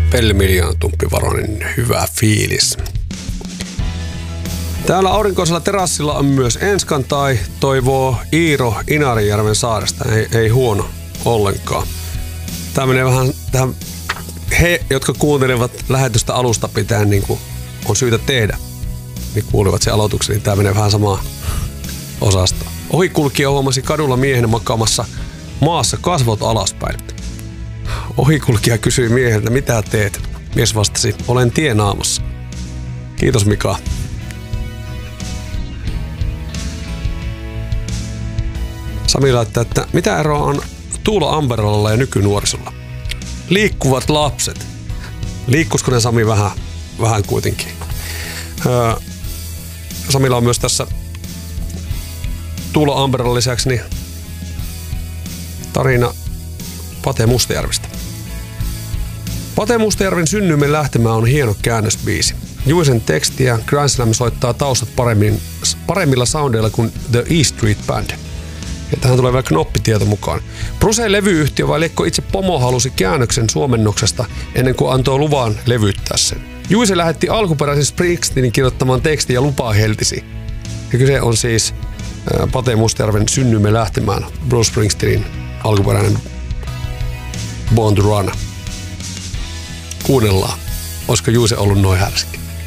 Pelli Miljoonatumppivaronen hyvä fiilis. Täällä aurinkoisella terassilla on myös Enskantai, toivoo Iiro Inarijärven saaresta. Ei huono ollenkaan. Tää menee vähän tähän, he, jotka kuuntelevat lähetystä alusta pitäen, niin kuin on syytä tehdä, niin kuulivat sen aloituksen, niin tää menee vähän samaa osastoa. Ohikulkija huomasi kadulla miehen makaamassa maassa kasvot alaspäin. Ohikulkija kysyi mieheltä, mitä teet? Mies vastasi, olen tienaamassa. Kiitos Mika. Sami laittaa, että mitä eroa on Tuula Amberolalla ja nykynuorisolla? Liikkuvat lapset. Liikkusko ne Sami vähän kuitenkin? Samilla on myös tässä Tuula Amberolan lisäksi niin tarina Pate Mustajärvestä. Pate Mustajärven Synnymme lähtemään on hieno käännösbiisi. Juisen tekstiä Grand Slam soittaa taustat paremmilla soundeilla kuin The E Street Band. Ja tähän tulee vielä knoppitieto mukaan. Bruseen levyyhtiö vai Lekko itse pomo halusi käännöksen suomennoksesta ennen kuin antoi luvan levyttää sen. Juise lähetti alkuperäisen Springsteenin kirjoittamaan tekstin ja lupaa heltisi. Ja kyse on siis Pate Mustajärven Synnymme lähtemään, Bruce Springsteenin alkuperäinen Born to Run. Kuunnellaan. Olisiko Juise ollut noin härski?